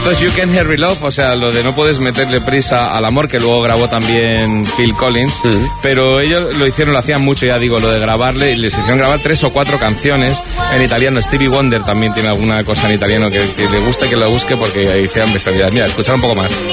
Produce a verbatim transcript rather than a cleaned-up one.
Esto es You Can't Hurry Love, o sea, lo de no puedes meterle prisa al amor, que luego grabó también Phil Collins, uh-huh. pero ellos lo hicieron, lo hacían mucho, ya digo, lo de grabarle, y les hicieron grabar tres o cuatro canciones en italiano. Stevie Wonder también tiene alguna cosa en italiano que, que le guste que lo busque, porque hicieron bestialidad. Mira, escuchar un poco más.